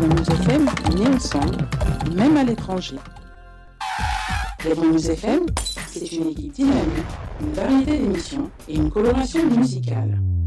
News FM est né ensemble, même à l'étranger. News FM, c'est une équipe dynamique, une variété d'émissions et une coloration musicale.